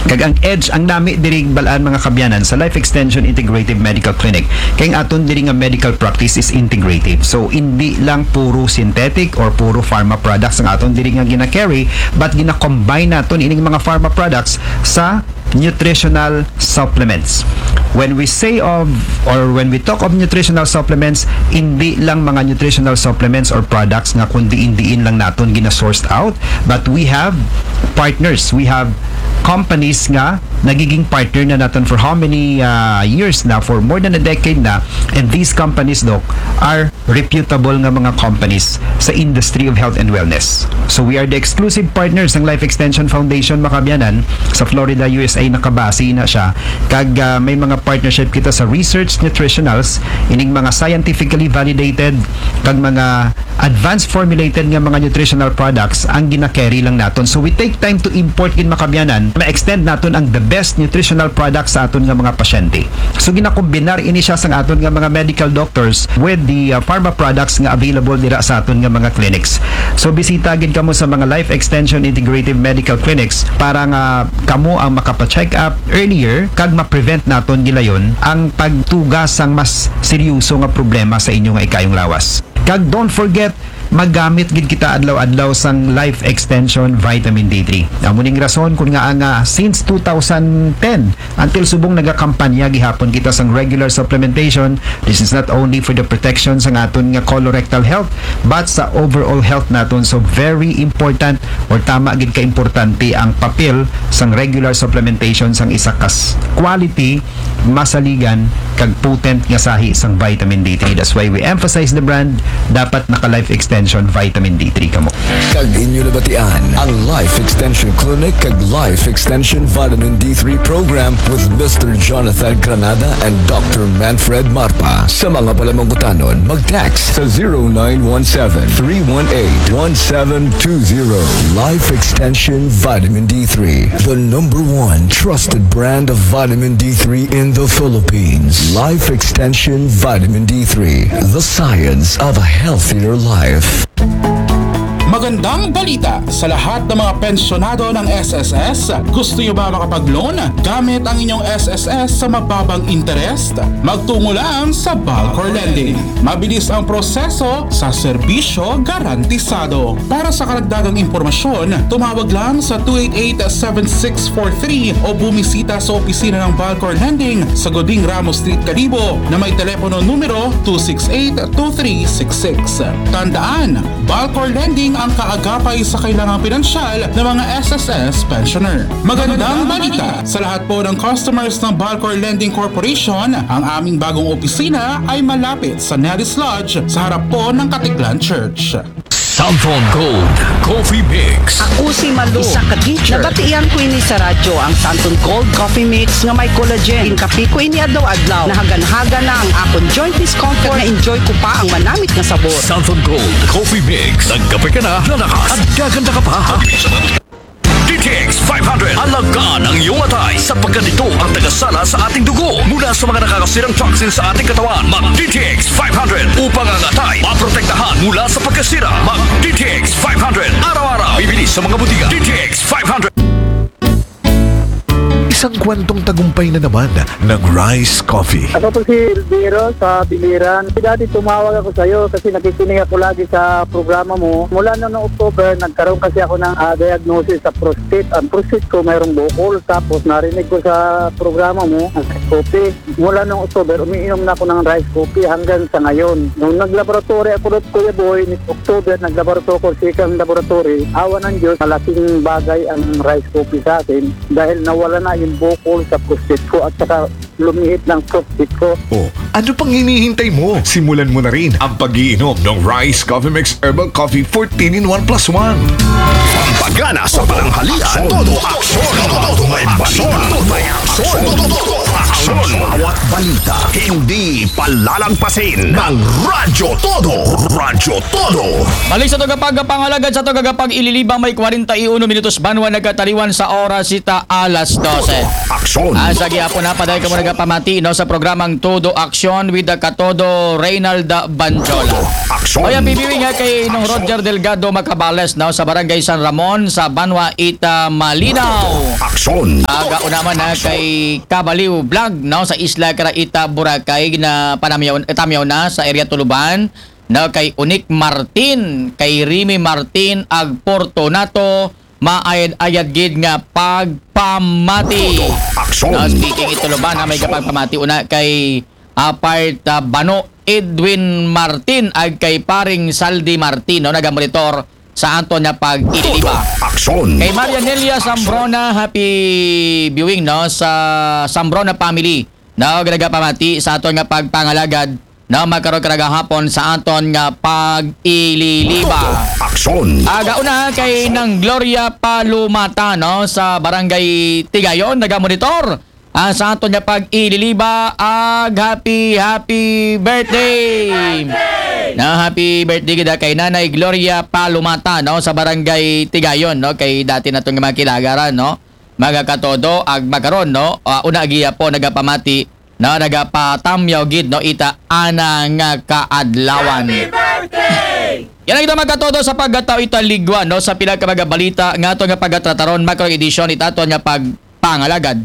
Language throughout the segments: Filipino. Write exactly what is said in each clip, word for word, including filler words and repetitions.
Kag ang edge ang nami diri balaan mga kabyanan sa Life Extension Integrative Medical Clinic. Kay ang aton diri nga medical practice is integrative. So hindi lang puro synthetic or puro pharma products ang aton diri nga gina-carry, but gina-combine naton ining mga pharma products sa nutritional supplements. When we say of or when we talk of nutritional supplements, hindi lang mga nutritional supplements or products nga kundi indiin lang naton gina-sourced out, but we have partners, we have companies nga nagiging partner na natin for how many uh, years na, for more than a decade na, and these companies doc are reputable nga mga companies sa industry of health and wellness. So we are the exclusive partners ng Life Extension Foundation makabyanan sa Florida, U S A. Nakabase na siya kag uh, may mga partnership kita sa research nutritionals, ining mga scientifically validated kag mga advanced formulated nga mga nutritional products ang gina-carry lang naton. So we take time to import kin makabyanan, ma-extend naton ang the best nutritional products sa aton nga mga pasyente. So ginakombinar ini siya sa aton nga mga medical doctors with the uh, pharma products nga available dira sa aton nga mga clinics. So bisita gid kamo sa mga Life Extension Integrative Medical Clinics para nga kamo ang makapa-check up earlier kag ma-prevent naton gilayon ang pagtugas sang mas seryoso nga problema sa inyo nga ikayong lawas. Kag don't forget, magamit gid kita adlaw-adlaw sang Life Extension Vitamin D three. Amuning rason kung nga nga since two thousand ten until subong nagakampanya gihapon kita sang regular supplementation. This is not only for the protection sang aton nga colorectal health but sa overall health naton. So very important or tama gid ka importante ang papel sang regular supplementation sang isa kas quality, masaligan kag potent nga sahi sang Vitamin D three. That's why we emphasize the brand, dapat naka Life Extension Vitamin D three kamo. Kag inyo nabatian ang Life Extension Clinic kag Life Extension Vitamin D three program with Mister Jonathan Granada and Doctor Manfred Marpa. Sa mga palamangutanon, mag-text sa zero nine one seven, three one eight, one seven two zero. Life Extension Vitamin D three, the number one trusted brand of vitamin D three in the Philippines. Life Extension Vitamin D three, the science of a healthier life. Magandang balita sa lahat ng mga pensyonado ng S S S. Gusto nyo ba makapag-loan gamit ang inyong S S S sa mababang interest? Magtungo lang sa Balcor Lending. Mabilis ang proseso sa serbisyo garantisado. Para sa karagdagang impormasyon, tumawag lang sa two eight eight, seven six four three o bumisita sa opisina ng Balcor Lending sa Goding Ramos Street, Calibo na may telepono numero two six eight, two three six six. Tandaan, Balcor Lending ang kaagapay sa kailangang pinansyal ng mga S S S pensioner. Magandang balita sa lahat po ng customers ng Balcor Lending Corporation. Ang aming bagong opisina ay malapit sa Nellis Lodge sa harap po ng Katiklan Church. Samphon Gold Coffee Mix. Ako si Malu, isa ka teacher. Nabatian ko ini sa radyo ang Samphon Gold Coffee Mix nga may collagen. Inkapi ko ini adlaw-adlaw. Nahagan-haga na ang akong joint discomfort na enjoy ko pa ang manamit na sabor. Samphon Gold Coffee Mix. Nagkape ka na, lalakas at gaganda ka pa. D T X five hundred. Alagaan ang iyong atay sapagkat ito ang tagasala sa ating dugo mula sa mga nakakasirang toxins sa ating katawan. Mag-D T X five hundred upang ang atay maprotektahan mula sa pagkasira. Mag-D T X five hundred. Araw-araw bibili sa mga butika. D T X five hundred. Isang kwentong tagumpay na naman ng Rice Coffee. Ako po si Elviro sa Biliran. Dati tumawag ako sa iyo kasi nakikinig ako lagi sa programa mo. Mula noong October, nagkaroon kasi ako ng uh, diagnosis sa prostate. Ang prostate ko mayroong bukol. Tapos narinig ko sa programa mo, ang Rice Coffee. Mula noong October, umiinom na ako ng Rice Coffee hanggang sa ngayon. Nung naglaboratory ako doon, Kuya Boy, October, naglaboratory ko second laboratory. Awa ng Diyos, malaking bagay ang Rice Coffee sa akin dahil nawala na yung bukol sa prostate ko at saka lumihit ng prostate ko. Oh, ano pang hinihintay mo? Simulan mo na rin ang pag-iinom ng Rice Coffee Mix Herbal Coffee fourteen in one plus one. Pampagana sa palanghalian. Todo aksyon. Todo may balita. Todo may aksyon. Todo aksyon. Bawat balita. Hindi palalagpasin ng Radyo Todo. Radyo Todo. Balik sa tagapag pangalagad sa tagapag ililibang may forty-one minutos banwa nagkataliwan sa oras sita alas dose. Aksyon. Asa gihapon na paday ka mo nagapamati no sa programang Todo Action with the Katodo Reynalda Banjola. Aksyon. O yan bibiwi nga kay nung Roger Delgado Macabales no sa Barangay San Ramon sa Banwa Ita Malinaw. Aksyon. Aga unaman na kay Kabaliw Vlog no sa Isla Karaita Boracay na panamyaw tamyaw na sa area Tuluban na kay Unik Martin kay Rimi Martin ag Fortunato maayad-ayad gid nga pagpamati. Aksyon. No, speaking Ituluban na may kapagpamati una kay apart uh, Bano Edwin Martin ag kay paring Saldi Martin no nagamonitor sa ato na pag-ililiba. Aksyon. Kay Marianelia Sambrona, happy viewing no sa Sambrona family. No, nagapamati sa aton nga pagpangalagad no magkaroon karaga hapon sa aton nga pag-ililiba. Aksyon. Aga una kay nang Gloria Palumata no sa Barangay Tigayon nagamonitor ang sa aton nga pag-ililiba ag happy happy birthday. Na happy birthday kita kay Nanay Gloria Palumata no sa Barangay Tigayon no kay dati naton nga makilagaran no mga katodo ag magkaron no uh, una giya po nagapamati no nagapatamyaw gid no ita ana nga kaadlawan. Happy birthday. Yan ang ita mga katodo sa pagkataw ita ligwa no sa pila ka mga balita nga ato nga pagkatrataron macro edition ita ato nga pagpangalagad.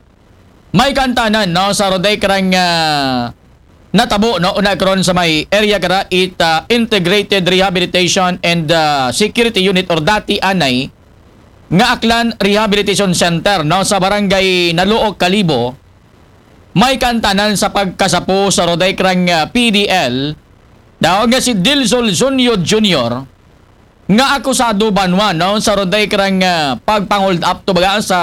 May kantanan no sa Roday karang uh, natabo no una karon sa may area kara it uh, Integrated Rehabilitation and uh, Security Unit or dati anay nga Aklan Rehabilitation Center no sa Barangay Naluok Kalibo. May kantanan sa pagkasapo sa Roday karang uh, P D L daw nga si Dilsol Zunio Junior nga akusado banwa no sa Roday karang uh, pagpang-hold up to baga sa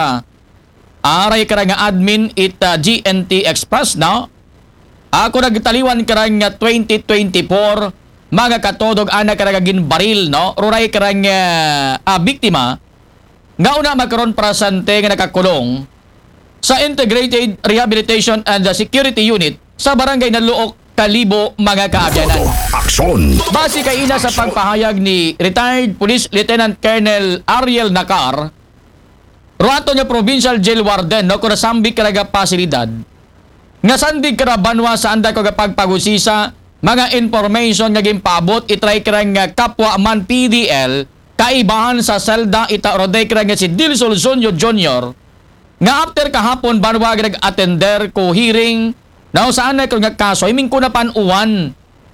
aray karang admin it uh, G N T Express no. Ako nagtaliwan karang uh, twenty twenty-four mga katodog ana karang ginbaril no. Ruray karang uh, uh, biktima nga una magkaroon presente nga nakakulong sa Integrated Rehabilitation and Security Unit sa Barangay Naluok Kalibo mga kaabyanan. Aksyon. Base kay ina sa pagpahayag ni retired Police Lieutenant Colonel Ariel Nakar ruato niya Provincial Jail Warden no kung nasambik karaga pasilidad nga sandig karabanwa sa anda ko pagpagusisa mga information nga gimpabot itry karang nga kapwa man P D L kaibahan sa selda ita roday karang nga si Dilsol Zunio Junior nga after kahapon banwa nag-attender ko hearing na saan na ko nga kaso iming ko na panuwan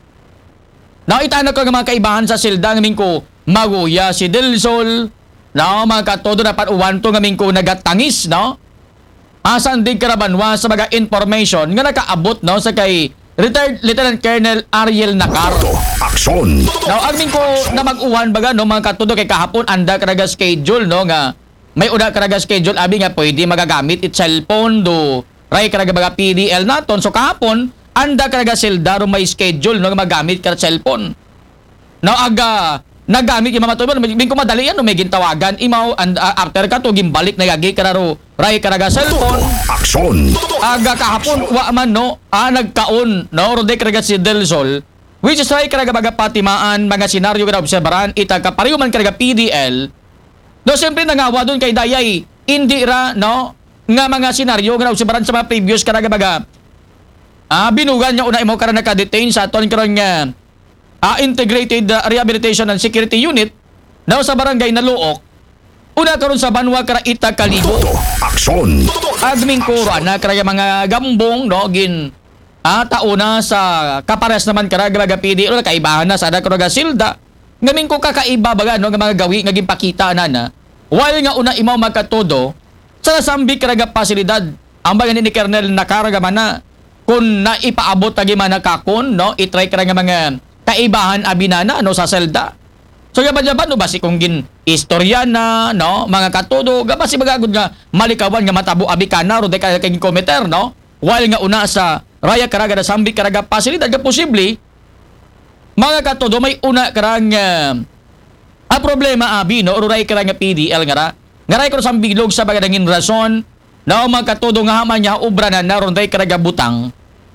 na ita na ko nga mga kaibahan sa selda nga ko maguya si Dilsol no, mga katodo na panuwan to ngamin ko nagatangis, no? Asan din karabanwa sa mga information nga nakaabot, no, sa kay retired Lieutenant Colonel Ariel Nakar. Aksyon. Now, agmin ko na mag-uwan baga, no, mga katodo kay kahapon, anda karaga schedule, no, nga may una karaga schedule, abi nga pwede magagamit it cellphone, do, ray karaga baga P D L naton. So, kahapon, anda karaga sildaro may schedule, no, nga magamit karaga cellphone. Now, aga, nagamit yung mga tubo, may ko madali yan, no, may gintawagan, imaw, and uh, after ka to, gimbalik na gagi kararo, ray karaga cellphone. Aksyon. Aga kahapon, wa man, no, ah, nagkaon, no, rode karaga si Del Sol, which is ray karaga baga patimaan, mga senaryo kada obserbaran, ita kapariyo man karaga P D L, no, siyempre nangawa doon kay Dayay, hindi ra, no, nga mga senaryo, nga obserbaran sa mga previous karaga baga, ah, binugan niya una imo kara naka-detain sa aton karon nga, Uh, Integrated uh, Rehabilitation and Security Unit daw sa Barangay Naluok una karon sa Banwa Karaita Kalibo. Aksyon. Admin ko na karaya mga gambong no gin ah, tauna sa kapares naman karaga P D L kaibahan na sa ada karaga silda ngamin ko kakaiba baga no nga mga gawi nga ginpakita na na while nga una imaw magkatodo sa nasambi karaga pasilidad ang baga ni Colonel Nakaraga man na kung naipaabot tagi man nakakon no itry karaga mga kaibahan abinana no sa selda. So yaban-yaban no basi kung gin istorya na no mga katodo gabasi magagod nga malikawan nga matabo abikana ro de kay kay kometer no while nga una sa raya karaga na sambi karaga pasilidad nga posible mga katodo may una karang uh, a problema abi no ray karang P D L nga ra nga ray ko sambilog sa bagadangin rason no mga katodo nga haman nya obra na naron day karaga butang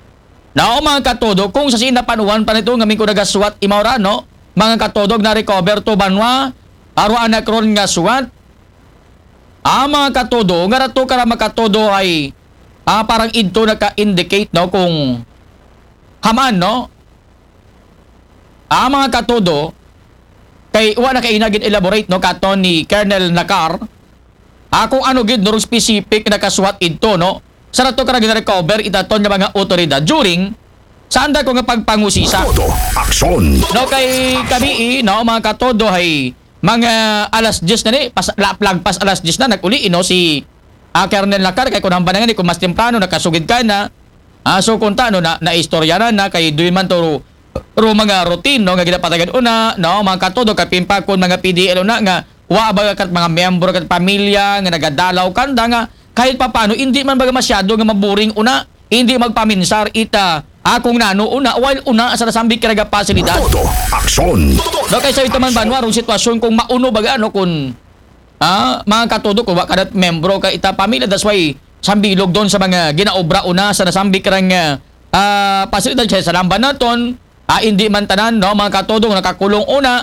Nao mga katodo, kung sa sinapanuan pa nito ngamin ko nagaswat imawra, no? Mga katodog na recover to banwa, aruan na kron nga swat. Ah, mga katodo, nga rato ka na makatodo ay ah, parang ito naka-indicate, no? Kung haman, no? Ah, mga katodo, kay wala na kay inagin elaborate, no? Katon ni Colonel Nakar, ah, kung ano gid no specific na kaswat ito, no? Sa rato ka na gina-recover itaton nga mga otoridad during saan da ko nga pagpangusisa. Todo aksyon. No, kay kami, no, mga katodo ay mga alas diyes na ni, pas, lagpas alas diyes na, nag-uli, no, si uh, Colonel Nakar, kay kunang banangan ni, kung mas temprano, nakasugid ka na, uh, so kung ta, no, na, na istorya na, na kay duy man to, ro, ro mga routine, no, nga ginapatagan una, no, mga katodo, kay pimpakon, mga P D L una, nga, wa ba kat mga miyembro kat pamilya, nga nagadalaw kanda, nga, kahit pa paano, hindi man baga masyado nga maburing una, hindi magpaminsar ita, akong nano una, while una sa nasambik kiraga pasilidad. Todo aksyon. No, kaysa ito man banwa, rong sitwasyon kung mauno baga, ano, kung ah, mga katodo, kung wakadat membro ka ita pamilya, that's why sambilog doon sa mga ginaobra una sa nasambik kirang ah, pasilidad siya sa lamban naton, ah, hindi man tanan, no, mga katodo, nakakulong una,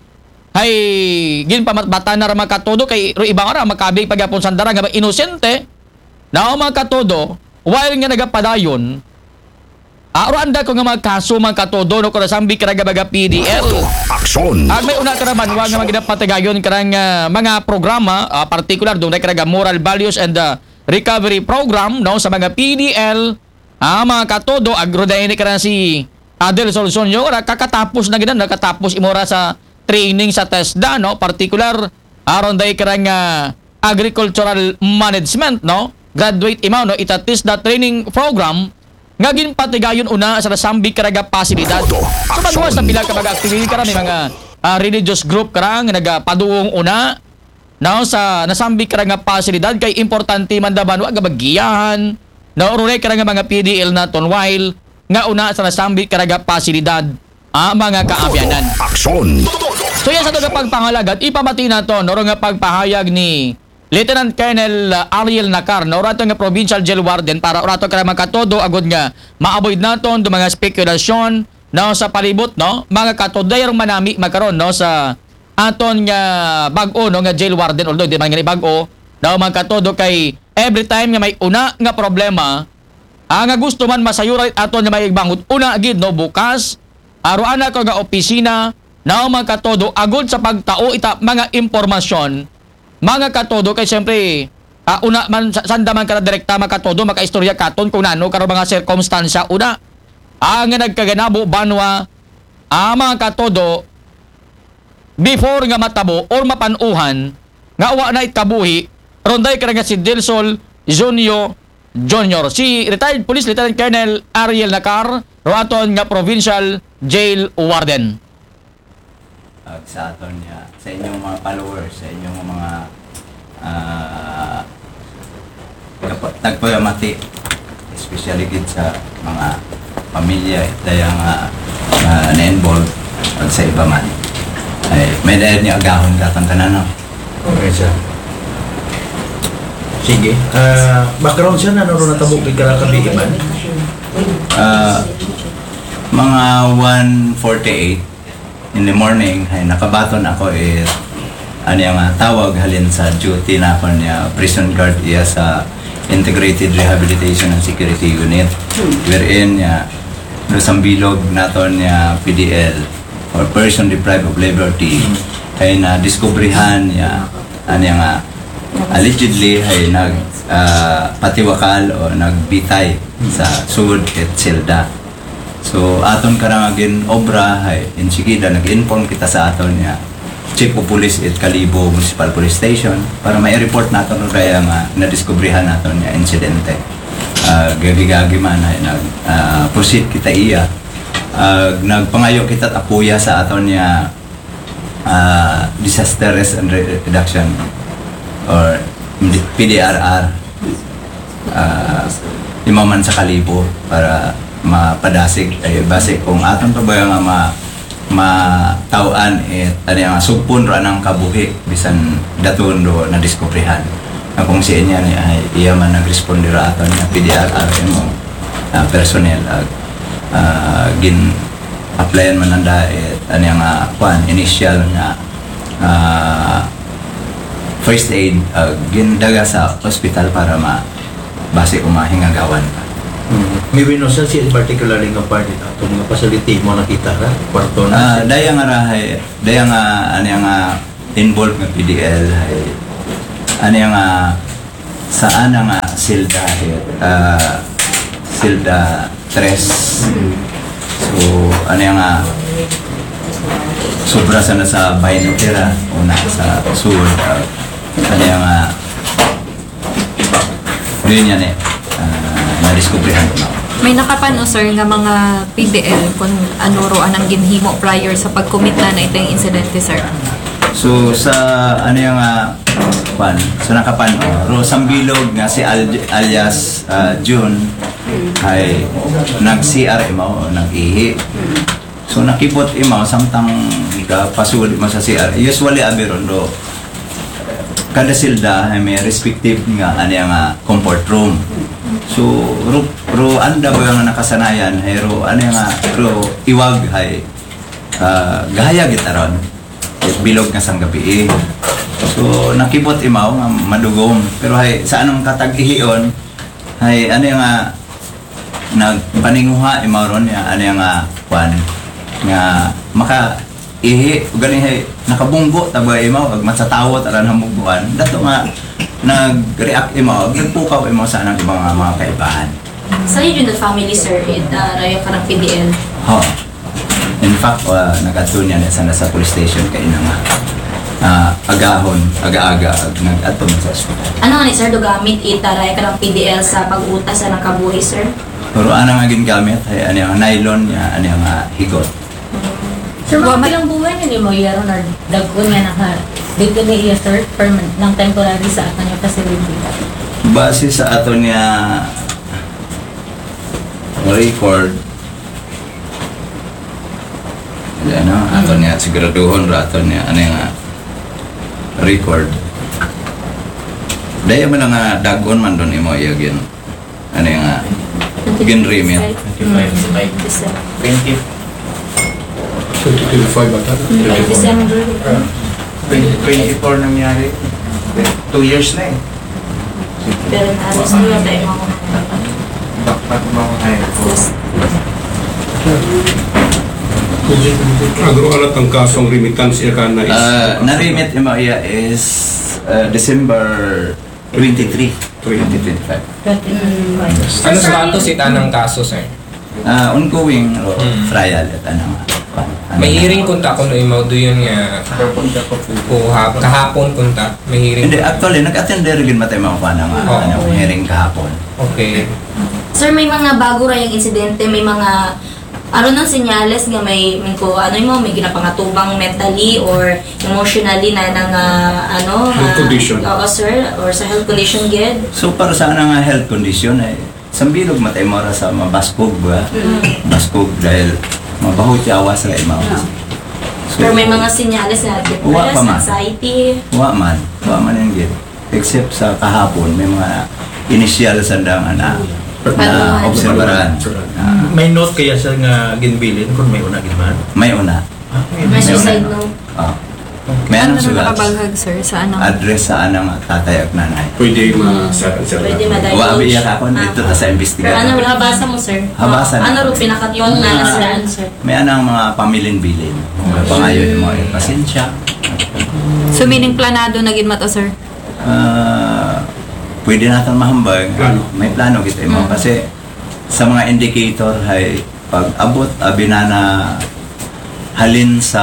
ay ginpamatbatan na mga katodo, kay ibang ara, makabig pagyapon sandara, nga ba inosente, na mga katodo, while nga nagapadayon, aruan da ko nga mga kaso mga katodo, no, kung nasambi ka baga P D L. Aksyon. Ag may una ka naman, huwag nga maginapatagayon karang uh, mga programa, uh, particular doon na karaga moral values and uh, recovery program, no, sa mga P D L, ah, mga katodo, agrodayin ni karang si Adel Solsonyo, kakatapos na ginan, nakatapos imora sa training sa TESDA, no, particular, aron day karang uh, agricultural management, no, graduate imaw, no, ita TESDA training program, nga ginpatigayon una sa nasambi karaga pasilidad. So magwas na pila ka mga activity kara, may mga uh, religious group kara nga nagapaduong una now sa nasambi karaga pasilidad, kay importante man daban wa gabagiyahan na urunay kara nga mga P D L naton while nga una sa nasambi karaga pasilidad ang mga kaabyanan. Aksyon. So yan sa ito pagpangalagat, ipamati na to, noro nga pagpahayag ni Lieutenant Colonel Ariel Nakar, na orato nga Provincial Jail Warden, para orato ka naman katodo, agod nga ma-avoid naton do mga spekulasyon, no, sa palibot, no, mga katodo, dayarong manami magkaroon, no, sa aton nga bag-o, no, nga Jail Warden, although di man nga ni bag-o, no, mga katodo, kay every time nga may una nga problema, ang nga gusto man masayuray aton nga may igbangot, una agid, no, bukas, aruan na ko nga opisina, no, mga katodo, agod sa pagtao ita mga impormasyon, mga katodo, kay siyempre, uh, una man, sanda man ka na direkta mga katodo, makaistorya katon kung nano, karon mga circumstansya, una, ang nga nagkaganabo, banwa, ang mga katodo, before nga matabo, or mapanuhan, nga uwa na itabuhi, ronday ka nga si Delsol Junio Junior, si retired police Lieutenant Colonel Ariel Nakar, roaton nga Provincial Jail Warden. Uh, sa aton niya, sa inyong mga followers, sa inyong mga uh, tagpayamati, especially gid sa mga pamilya dayang uh, uh, na-involved at sa iba man. Ay, may dahil niya agahon datang tanan, no? Okay, sir. Sige. Uh, background siya na naroon natabok kay Karakabi man? Uh, mga one forty-eight in the morning, ay nakabaton ako eh, ano yung uh, tawag halin sa duty na ako niya, prison guard iya sa Integrated Rehabilitation and Security Unit, wherein niya, uh, sa bilog naton niya P D L, or person deprived of liberty, ay na-discoveryhan niya, ano yung uh, allegedly ay nag uh, patiwakal o nagbitay sa sugod at silda. So aton karangagin obra hay insigida nag-inform kita sa aton niya Chief of Police at Kalibo Municipal Police Station para may report naton kaya nga na-discoveryhan naton niya insidente. Uh, gagi-gagi man ay nag uh, proceed kita iya. Uh, nagpangayo kita apuya sa aton niya uh, Disaster Risk and Reduction or P D R R uh, imaman sa Kalibo para mapadasig ay base kung aton pa ba nga ma matawaan eh ano yung sugpon ra ng kabuhi bisan daton do na diskubrihan na kung si niya ni ay iya man nagresponde ra aton nga P D R R mo uh, personnel uh, uh, gin applyan man ang diet ano nga kwan initial nga uh, first aid uh, gindaga sa hospital para ma base umahingagawan pa. Hmm. May winosa siya particularly nga part ito itong mga facility mo nakita ra kwarto Uh, na daya nga rahay daya nga ano nga involved nga P D L ay ano nga saan nga silda uh, silda tres. So ano nga sobra sana sa Bainotera una sa sur uh, ano nga yun yan eh uh, na-discoveryhan ko na. May nakapano sir nga mga P D L kung ano ro anang ginhimo prior sa pag-commit na na ito yung insidente sir? So sa ano yung uh, pan, sa nakapano ro sambilog nga si Al alias uh, June ay nag-C R imaw nag-ihi. So nakipot imaw samtang ka pasuli mo sa C R. Usually abiron do kada silda ay may respective nga ano yung uh, comfort room. So ro, ro anda ba yung nakasanayan ay ro ano yung uh, ro iwag ay uh, gaya gitaron bilog nga sang gabi. So nakipot imaw nga madugom pero hay sa anong katag-ihion hay ano yung uh, nagpaninguha imaw ron ya ano yung uh, kwan nga maka ihi galing hay nakabunggo taba imaw ag matsatawot aran hamuguan dato nga nag-react imaw nagpukaw imaw sa anang ibang mga, mga kaibahan. Sa yun the family sir it uh, rayo karang P D L. Ha. In fact, uh, nag-atun yan sana sa police station kay na nga uh, agahon, aga-aga nag-atun sa hospital. Ano nga ni sir do gamit itaray karang P D L sa pag-utas sa nakabuhi sir? Pero ano nga gingamit ay ano yung nylon ya, ano yung uh, higot. Sir, mga bilang buwan yun mo yaro na dagkon nga naka dito ni iya sir permanent ng temporary sa ato niya facility. Base sa ato niya record ano, ato niya siguraduhon ra ato niya ano yung uh, record. Daya mo na nga dagon man doon imo iya gin ano yung uh, gin remit. twenty twenty-five ba ito? December. twenty twenty-four nangyari. Two years na eh. Pero alas nila tayo mga Bakit mga kaya ko? Agro alat ang kasong remittance iya ka na is Uh, na-remit imo iya is uh, December twenty-three, twenty twenty-five. Ano status ita ng kaso, sir? Uh, ongoing ro trial at ano. ano May hearing kunta kung imaw do yun nga o ha, kahapon kunta may hearing. Hindi, actually nag-attend rin gid matay mga pana nga Oh. ano hearing kahapon. Okay. Sir, may mga bago ra yung insidente, may mga ano nang senyales nga may may ko ano mo may ginapangatubang mentally or emotionally na nang uh, ano Health uh, condition. Oo, sir, or sa health condition gid. So para sa nga health condition ay sambilog matay mo ra sa mabaskog ba? Mm. Baskog dahil mabaho ti awas ra imaw. So, Pero may mga senyales na Wa pa depressed, man. anxiety. Wa man, wa man yung gid. Except sa kahapon may mga initial sandangan na na obserbaran. Ah, May note kaya sa nga ginbilin kung may una ginman? may una. May suicide una. note. Ah. May anong sulat? nakabaghag sir sa anong Address sa anang tatay at nanay. pwede ma-sir. Pwede ma-divulge. Wa abi iya ako dito ta sa Pero ano investigasyon. ro habasa mo sir? Habasa na. Ano ro pinakatyon na nasaan sir? May anang mga pamilin bilin. Pangayon mo ay pasensya. So meaning planado na gid mato sir? Ah, pwede natin mahambag. May plano kita mo kasi sa mga indicator ay pag abot abi na na halin sa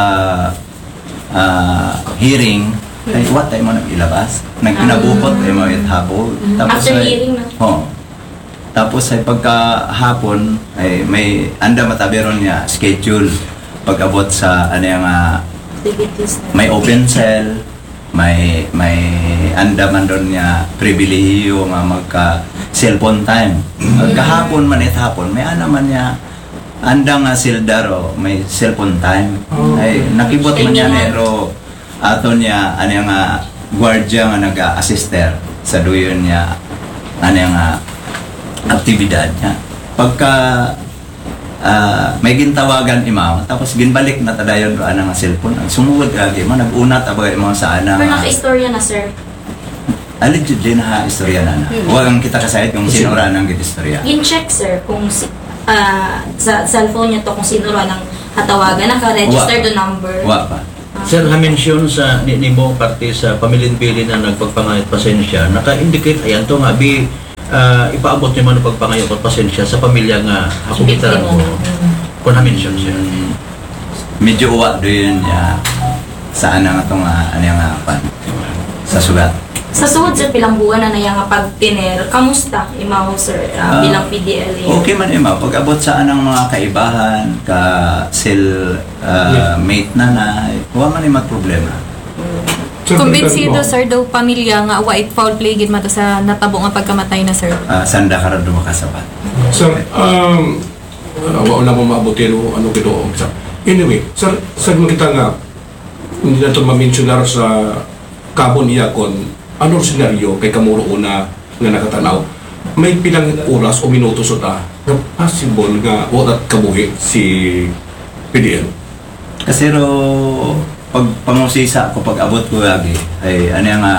ah, hearing ay what tayo mo nang ilabas nagpinabukot tayo mo it hapon After ay, hearing na? oh, tapos ay pagka hapon ay may anda matabiron niya schedule pag abot sa ano yung ah, Activities na. may open cell, may may andaman doon niya pribilehiyo nga magka cellphone time. Kahapon man it hapon, may ana man niya anda nga sildaro, may cellphone time. Ay nakibot man niya nero ato niya ano nga gwardiya nga naga-assister sa duyon niya ano nga aktibidad niya. Pagka ah, may gintawagan imaw tapos ginbalik na tadayon ro ana nga cellphone ang sumugod agi mo nag-unat abay mo sa ana Pero naka-istorya na, sir. allegedly na ha istorya na na Hmm. wag ang kita kasayad kung sino ra nang gitistorya In-check, sir, kung si, ah, sa cellphone niya to kung sino ra nang katawagan, naka-register Wa. the number. wa pa Sir, na-mention sa ni, ni mo parte sa pamilin-pili na nagpagpangayot pasensya, naka-indicate ayan to nga bi ah, ipaabot niyo man ang pagpangayot at pasensya sa pamilya nga hakugitan mo. Kung na-mention siya. medyo uwa din ya sa ana nga tong uh, ano nga pan sa sugat Sa suod, sir, pilang buwan na naya nga pagtiner, kamusta imaw, sir, Ah, ah, bilang P D L A? okay man ima pag abot sa anang mga kaibahan ka cell uh, mate na na wa man ima problema Kumbinsido, sir, daw pamilya nga white foul play gid mata sa natabo nga pagkamatay na, sir. uh, sanda ka rin makasabat Sir, um, uh, wala mo maabutin o ano gito. Anyway, sir, sa kita nga, hindi na ito ma-mentionar sa kabon niya kung ano senaryo kay kamuro una nga nakatanaw. May pilang oras o minuto so ta na possible nga wala kabuhi si P D L. kasi ro pag pangusisa ko pag abot ko lagi ay ano nga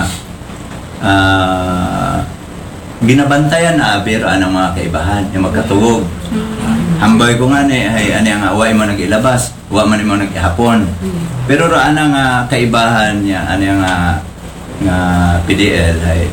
ah ginabantayan na aber anang mga kaibahan yung magkatugog hambay ko nga ni ay ano nga wa mo nagilabas wa man mo nagihapon pero ro ana nga kaibahan niya ano nga nga P D L ay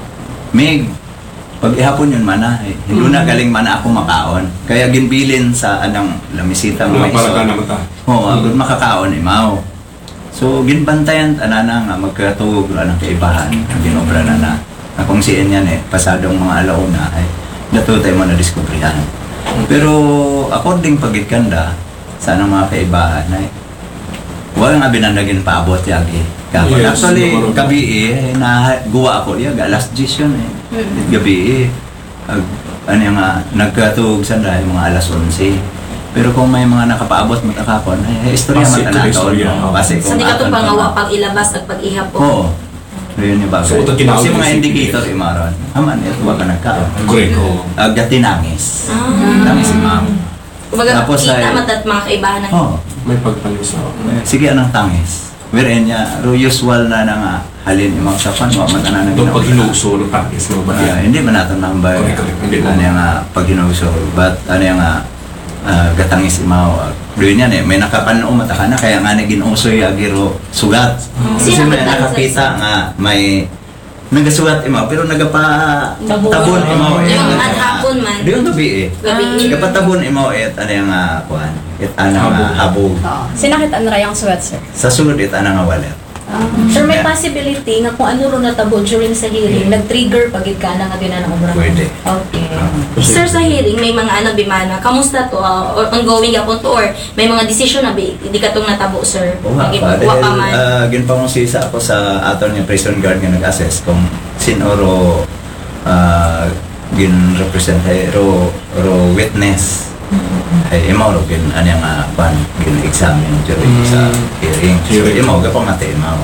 may pag ihapon yun mana ay hindi na galing mana ako makaon kaya ginbilin sa anang lamisita mo Mga para ka naman ta. oo agud makakaon imaw so ginbantayan anana nga magkatugog ro anang kaibahan ang ginobra na na na kung siyan yan eh pasadong mga alauna ay natutay mo na diskubrihan pero according pagikanda sa anang mga kaibahan ay wala nga binanagin paabot yagi kapag Yes, actually no, no, no. gabi eh na guwa ako liya alas diyes yun eh gabi eh Ag, ano yung nga nagkatug sanda yung mga alas onse pero kung may mga nakapaabot matakakon ay istorya Base man to tanakaon istorya, mo oh. base Sa kung di ka to aton pa nga pa wa man. pag ilabas at pag ihapon. oo yun yung bagay So, ito tinawag kasi yung mga C P D. indicator imaron aman ito wag ka nagkaon Correct, oo. agati nangis Ah. nangis si ma'am Kumbaga, Tapos kita ay- matat mga kaibahan ng oo May pagpalis. sige anang tangis wherein niya ro usual na na nga halin imang sapan wa man tanan Doon pag hinugso ng practice mo ba? Ah, hindi man natin nambay Correct, correct. Hindi mo. ano yung nga pag hinugso but ano yung nga ah, gatangis imaw doon yan eh may nakapanoo mata ka na kaya nga naging usoy agiro sugat kasi Sino may ba tayo nakakita sa- nga may nagasugat imaw pero nagapa Tabon. tabon imaw eh Yung at hapon man. di yung gabi eh Gabi. nagapatabon imaw eh ano yung nga kuhan it ano nga habog Sinakit an rayang sweat, sir. sa sulod it ano nga wallet Sir, may possibility nga kung ano ro natabo during sa hearing, nag-trigger pagid ka na nga ginanang obra. Pwede. Okay. Sir, sa hearing, may mga ano, bimana, kamusta to? Uh, or ongoing yapon to? Or may mga decision na bi, hindi ka tong natabo, sir? Wa Naging- pa, wa pa dahil man. uh, ginpangusisa ako sa aton yung prison guard nga nag-assess kung sinoro uh, gin-represent ay ro, ro witness ay imaw ro gin ano nga pan gin-examine during sa hearing so Hearing. imaw gapamati imaw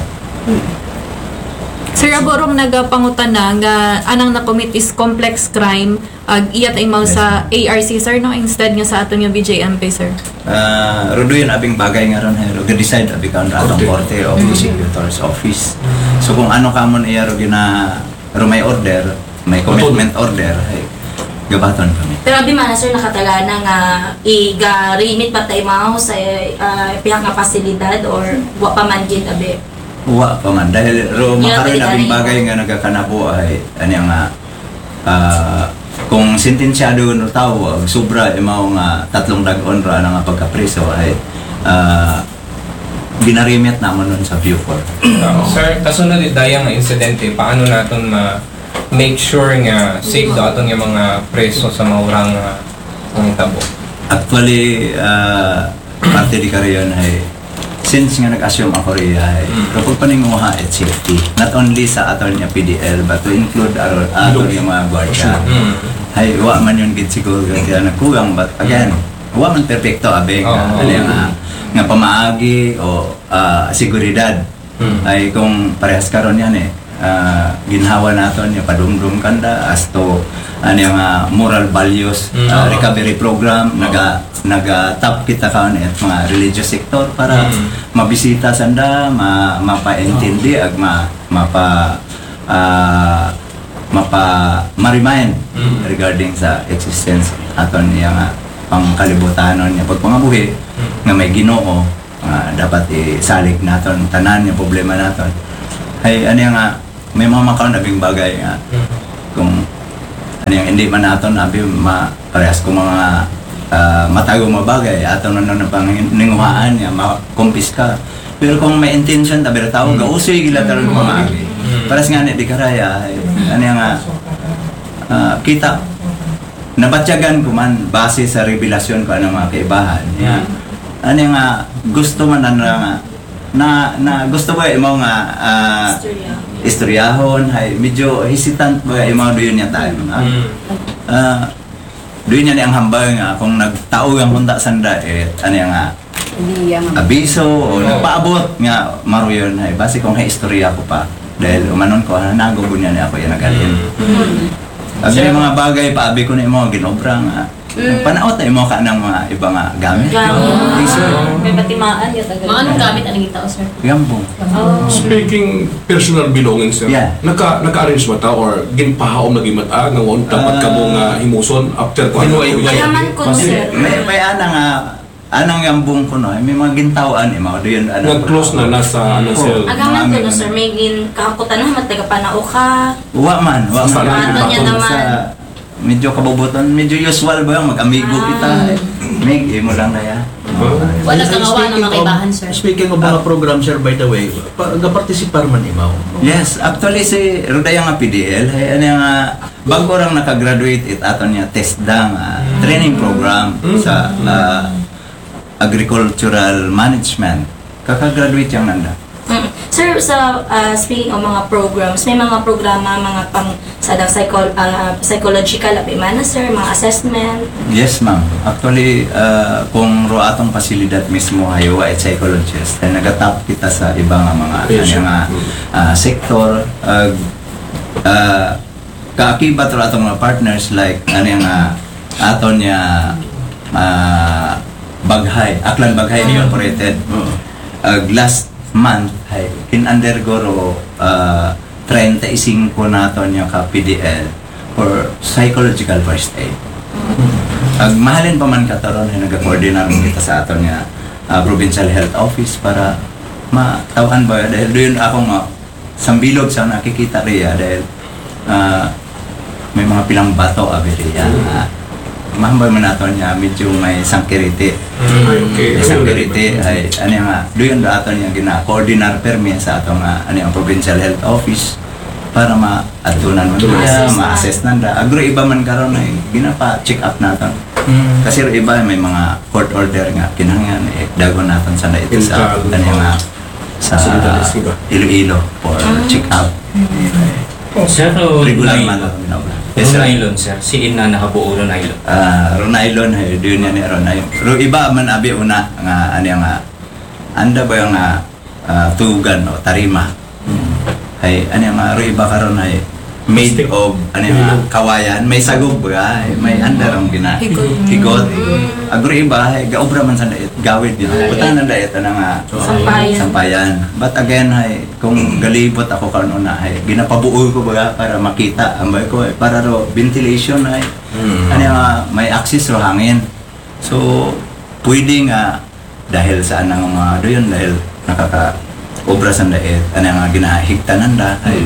Sir, aborong nagapangutan na nga anang na-commit is complex crime ag iyat ay mau sa A R C, sir, no? Instead nga sa aton yung B J M P, sir. uh, rodo yun abing bagay nga ron ro ga-decide abi kaon ra atong korte o prosecutor's office so kung ano kamon iya ro gina ro may order may commitment order ay gabaton kami. Pero abi man, sir, nakataga na nga iga-remit pa tayo mao sa uh, pihak nga pasilidad or wa pa man gid abi. Wa pa man dahil ro Yung makaroon pagkita abing na bagay nga nagakanabo ay ano nga ah, kung sentensyado no tawag sobra imaw nga tatlong dag-on ra nga pagkapreso ay ah, ginarimit namon nun sa Beaufort. Uh, sir, kasunod dayang nga insidente, paano naton ma make sure nga safe daw aton yung mga preso sa maurang uh, ang tabo? Actually, uh, parte di karayon ay since nga nag-assume ako rin ay kapag paninguha at safety not only sa aton yung P D L but to include our aton yung mga guardia ay wa man yun gid siguro kaya nagkulang but again wa man perfecto abe nga Oo. ano yung nga, nga pamaagi o ah, seguridad ay kung parehas karon yan eh ah, ginhawa naton yung padumdum kanda as to ano yung uh, moral values Mm. uh, recovery program naga naga tap kita kaon at mga religious sector para Mm. mabisita sanda ma mapaintindi ag ma mapa uh, mapa ma-remind Mm. regarding sa existence aton niya nga pangkalibutanon niya pagpangabuhi nga may Ginoo nga dapat isalig naton tanan yung problema naton ay ano nga may mga makaon nabing bagay nga kung ano yung hindi man naton abi ma parehas kung mga uh, matagong mabagay aton na na panginguhaan niya makumpis ka pero kung may intention tabi tao gausoy gila taron mga abi paras nga ni di karaya ay, ano nga uh, kita nabatyagan ko man base sa revelasyon ko ano mga kaibahan yeah. Ano nga gusto man ano nga na na gusto ba imo nga uh, istoryahon hay medyo hesitant ba imo doon niya tayo nga uh, doon niya ni ang hambal nga kung nagtao ang hunta sanda eh ano nga abiso o nagpaabot nga maruyon hay base kung hay istorya ko pa dahil umanon ko nagubo niya ni ako yan nagalin ang mga bagay paabi ko na imo ginobra nga Mm. Panaot na imo ka ng mga iba nga gamit. Gamit. May batimaan yun. Mga anong gamit ang naging tao, sir? Gambong. Oh. Speaking personal belongings, sir, Yeah. naka, naka-arrange ba ta or ginpahaom na gimata nga ngon dapat ka mo nga himuson after ko ano Yaman ko, sir. May may ana nga anang gambong ko no, may mga gintawan imo do yun ano. Nag-close na nasa ano sir. Agaman ko no, sir, may gin kahakutan na matay ka panao ka. Wa man, wa man. Ano niya naman. Medyo kabubuton, medyo usual ba yung mag-amigo kita. Mig, imo lang na yan. Wala kang awa na makaibahan, sir. Speaking of mga program, sir, by the way, pa- ga-participar man imaw. Yes, actually si Rodaya nga P D L, hay ano nga bago rang nakagraduate it aton niya TESDA nga training program sa uh, agricultural management. Kaka-graduate yang nanda. Mm. Sir, sa uh, speaking of mga programs, may mga programa, mga pang sa psycho, uh, psychological abimana, sir, mga assessment. Yes, ma'am. Actually, uh, kung ro atong pasilidad mismo hayo ay psychologist, ay nagatap kita sa iba nga mga ano nga uh, sektor uh, uh, kaakibat ro atong mga partners like ano nga aton niya uh, Baghay, Aklan Baghay Incorporated. Uh, last month ay kin-undergo ro uh, thirty-five naton yung ka P D L for psychological first aid. Ag mahalin pa man kataron ay nag-coordinate kita sa aton nga uh, provincial health office para matawan ba dahil doon ako nga sambilog sa nakikita riya dahil uh, may mga pilang bato abi riya. Uh, mahambay man naton niya medyo may sangkiriti. Okay. May sangkiriti ay ano nga doon aton niya gina-coordinar permi sa aton nga ano yung provincial health office para ma-atunan mo niya, ma-assess nanda. Agro iba man karon ay ginapa-check up naton. Mm. Kasi ro iba may mga court order nga kinahanglan eh dagon naton sa ito sa ano nga sa Iloilo for check up. Sir, o regular man lang binobra. Yes, Ron sir. Si Ina nakabuo Ron Nylon. Ah, Ron Nylon ay doon yan ni Ron Nylon. Ro iba man abi una nga ano nga anda ba yung nga uh, tugan o tarima. Ay ano nga ro iba karon ay made of ano nga kawayan, may sagog ba, ay, may andar ang gina. Higot. Agro iba ay gaobra man sa dait, gawid din. Butan na dait na nga Sampayan. sampayan. But again ay kung galibot ako karon na ay ginapabuo ko ba para makita ambay ko ay para ro ventilation ay ano nga may access ro hangin. So pwede nga dahil sa anang mga doyon dahil nakaka obra sa dait ano nga ginahigtanan da ay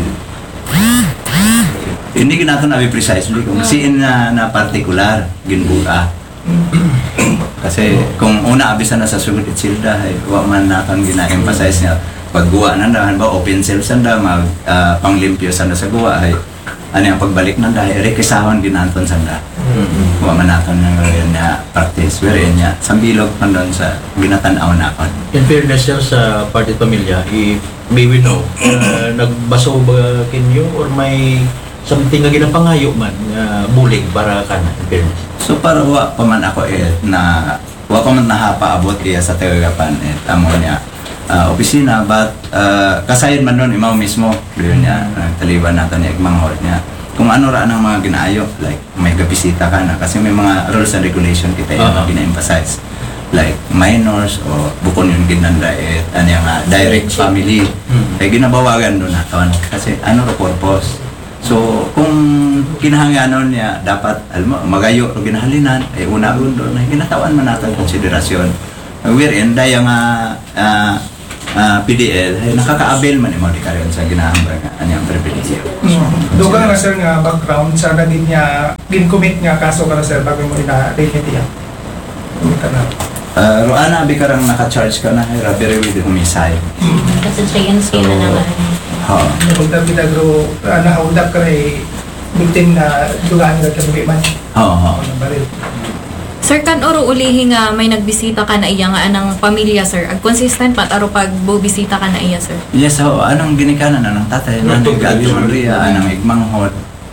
hindi ginaton abi precisely kung siin na, na particular ginbuka. Kasi kung una abisa na sa sugod itsilda ay wa man naton gina-emphasize niya pagguwa na dahan ba open cell sanda mag uh, panglimpyo sanda sa guwa ay ano yung pagbalik na dahil rekisahon ginaton sanda. Wa man naton nga na practice wherein niya sambilog man doon sa ginatan-aw nakon. In fairness sir sa party pamilya, if may we know, uh, nagbaso ba kinyo or may something nga ginapangayo man nga uh, bulig para kana in fairness? So para wa pa man ako eh na wa pa man nahapaabot iya sa tagagapan eh amo niya uh, opisina but uh, kasayon man nun imaw mismo doon niya uh, taliban nato niya igmanghod niya kung ano ra ang mga ginaayo, like may gabisita ka na kasi may mga rules and regulation kita yung Uh-huh. gina-emphasize, like minors o bukon yung ginanda eh ano yung ah, direct family eh ginabawagan doon naton kasi ano ro purpose. So kung kinahanglanon niya dapat alam mo magayo o ginahalinan ay una ron doon ay ginatawan man natin konsiderasyon wherein daya nga ah, ah, P D L ay nakaka-avail man imo di karon sa ginahambang anyang pribilehyo. Dugang na sir nga background sa naging niya gin-commit nga kaso ka na sir bago mo ina-rate niya. Kumita na. Uh, Roana, abi karang naka-charge ka na ay robbery with homicide. Kasi chicken skin na naman. Ha. Nagundap kita bro, nahaundap ka na eh, victim na dugaan nga kang man. Oo. oo. Sir, kan oro ulihi nga may nagbisita ka na iya nga anang pamilya, sir. Ag consistent pat aro pag bubisita ka na iya, sir. Yes, so anong ginikanan na ng tatay na ng Gato Maria, anong igmanghot,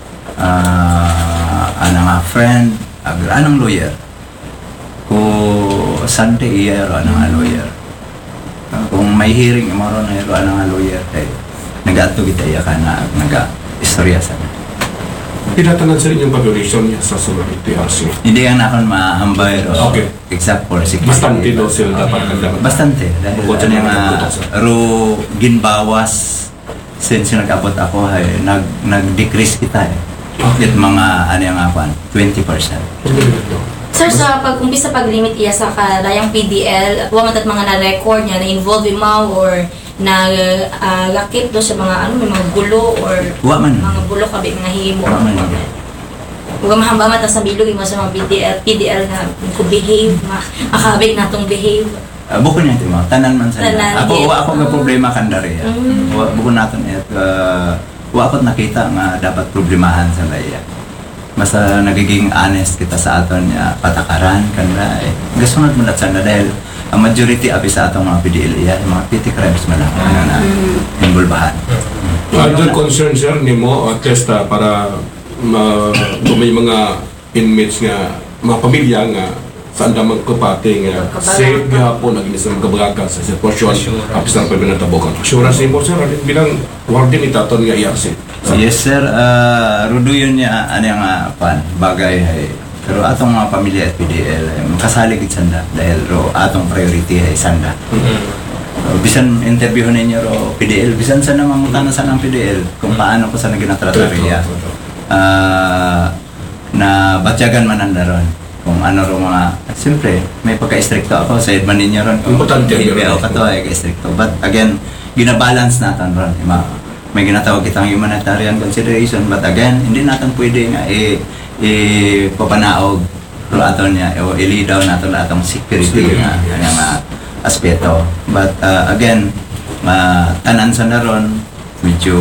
uh, anong nga friend, ag- anong lawyer. Kung sante iya ro anong nga lawyer. Uh, kung may hearing mo ro na ro anong nga lawyer, eh, nag-ato kita iya ka na nag-istorya sa na. Tinatanan sa inyong population niya sa Surat T R C. Hindi yan akon mahambay ro. Okay. Except for security. Bastante daw sila dapat kagdaman. Bastante. Dahil Bukod sa ano mga yung nagtutok, sir. ro ginbawas since yung nag-abot ako ay nag nag-decrease kita eh. At mga ano yung apan, twenty percent. Sir, sa pag-umpisa pag-limit iya sa kalayang P D L, huwag man tat mga na-record niya, na-involve yung mga or na-lakip do sa mga ano, may mga gulo or Wa man. mga gulo kabi, mga himo. Wa man. Huwag mahamba mata sa bilog mo sa mga P D L, P D L na kung behave, makakabig na itong behave. Uh, bukod niya mo, tanan man sa Tanan, Ako, yes. wa ako nga problema kandari. Mm. Wa bukod natin et uh, wa ako nakita nga dapat problemahan sa laya. Basta nagiging honest kita sa aton niya patakaran kanda eh. Gasunod mo na sana dahil ang majority abi sa atong mga P D L iya mga petty crimes man lang ano na involbahan. Other concern sir nimo at least ah, para ma kung may mga inmates nga mga pamilya nga saan damang kapati nga safe gihapon naging sa magkabagagan sa sitwasyon apis na pagbanatabokan. Assurance nimo sir bilang warden itaton nga I R C. Yes sir, uh, rudo yun niya ano yung uh, pan, bagay ay pero atong mga pamilya at P D L ay makasalig sanda dahil ro atong priority ay sanda. Uh, bisan interview ninyo ro P D L, bisan sa naman mutana sa ng P D L kung paano ko sa naginatratarya. Uh, na batyagan man ang daron kung ano ro mga siyempre may pagka-stricto ako sa edman ninyo ron Importante hindi yun. ako kato ay stricto but again ginabalance natin ron ima may ginatawag kitang humanitarian consideration but again hindi natin pwede nga i ipapanaog ro aton niya o ilidaw natin atong security nga nga nga aspeto but uh, again uh, tanan sa naron medyo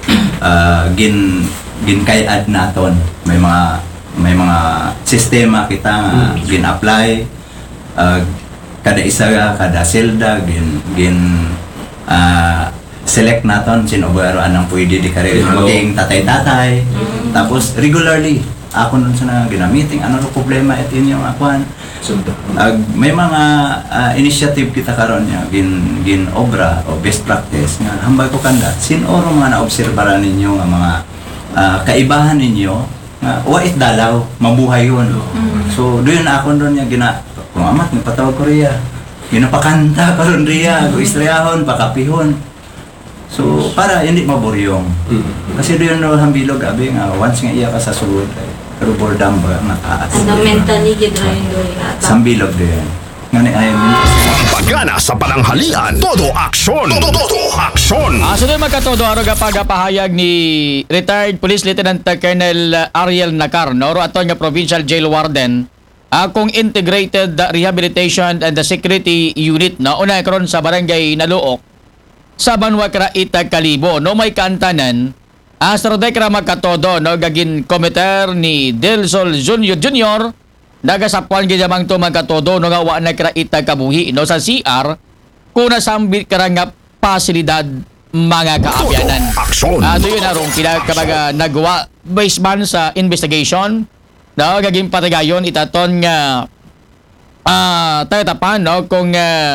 uh, gin ginkayad naton may mga may mga sistema kita nga gin-apply uh, kada isa kada selda gin gin uh, select naton sino ba anang pwede di kare maging tatay-tatay tapos regularly ako nun sa na ginamiting ano ro problema et inyong akuan uh, may mga uh, initiative kita karon nya gin gin obra o best practice nga hambay ko kanda sino ro mga naobserbahan ninyo nga mga uh, kaibahan ninyo nga wait dalaw mabuhay yun so doon ako doon nya gina kung amat nagpatawag ko riya ginapakanta karon riya go istrayahon pakapihon. So, para hindi maburyong. Kasi doon na hambilog, abi nga, once nga iya ka sa sulod, pero bordam ba, mataas. Ano, mentally, gidrayin doon ata. Sambilog doon. Nga ni ayaw Pagana sa pananghalian, todo aksyon! Todo, todo aksyon! Ah, sunod magkatodo, araw kapag pahayag ni retired Police Lieutenant Colonel Ariel Nacar, no? Aton nga Provincial Jail Warden, akong Integrated Rehabilitation and the Security Unit, no? Una karon sa Barangay Naluok, sa Banwa Karaita Kalibo no may kantanan asro de kra magkatodo no gagin komiter ni Del Sol Junior Junior nagasapwan gid jamang to magkatodo no nga wa na Karaita kabuhi no sa C R kuna sambit kara nga pasilidad mga kaabyanan. Ato yun arong pinakabaga nagawa based man sa investigation no gagin patagayon itaton nga ah uh, tayo tapan no kung uh,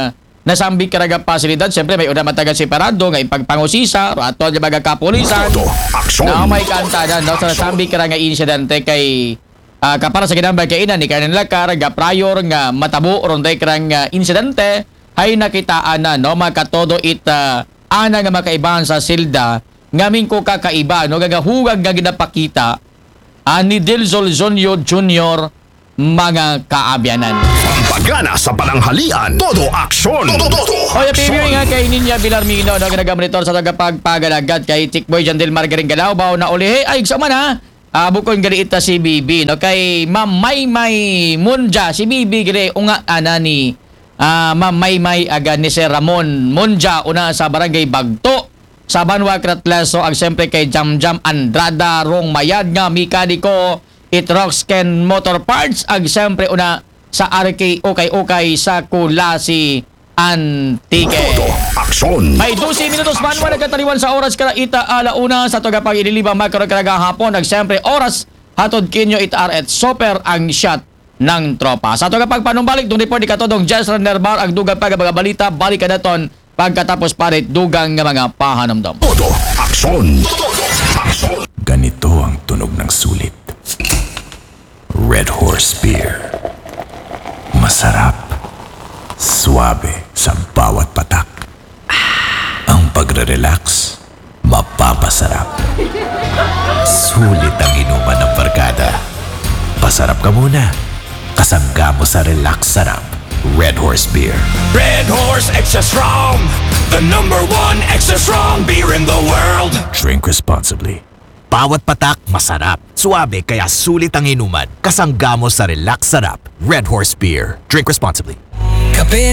nasambik karaga pasilidad. Siyempre may una matagal separado nga ipagpangusisa o ato yung mga kapulisan na may kantanan no? Sa nasambik karaga insidente kay uh, kapara sa ginambay kay ina ni kanin lakar ga prior nga matabo ronday karang uh, insidente ay nakitaan na no makatodo it uh, ana nga makaibahan sa silda ngamin ko kakaiba no gagahugag nga ginapakita uh, ni Dilzol Zonyo Junior mga kaabyanan. Pagana sa pananghalian, todo aksyon. Oya, pibiyo nga kay Ninya Villarmino, no, ginagamonitor sa tagapagpagalagat kay Tikboy Jandel Margaring Galawbaw na ulihe, ay sa man ha, uh, bukod gani ita si Bibi, no, kay Ma'am Maymay Munja, si Bibi gani unga ana ni uh, Ma'am Maymay aga ni Sir Ramon Munja, una sa Barangay Bagto, sa Banwa Kratleso, ag siyempre kay Jam Jam Andrada, Rong Mayad nga, Mikaniko, It Roxken Motor Parts, ag siyempre una sa R K Ukay-Ukay sa Kulasi Antique. Aksyon! May twelve minutos man wala nagkataliwan sa oras kara ita alauna sa tagapag ililibang magkaroon karaga hapon. Ag siyempre oras hatod kinyo itar at super ang shot ng tropa. Sa tagapag panumbalik dung report ikatodong Jess Runner Bar ag dugang pag mga balita balik ka naton pagkatapos parit dugang nga mga pahanamdam. Todo aksyon! Ganito ang tunog ng sulit. Red Horse Beer. Masarap. Suabe sa bawat patak. Ang pagre-relax, mapapasarap. Sulit ang inuman ng barkada. Pasarap ka muna. Kasangga mo sa relax sarap. Red Horse Beer. Red Horse Extra Strong, the number one extra strong beer in the world. Drink responsibly. Bawat patak, masarap. Suabe kaya sulit ang inuman. Kasangga mo sa relax sarap. Red Horse Beer. Drink responsibly. Kape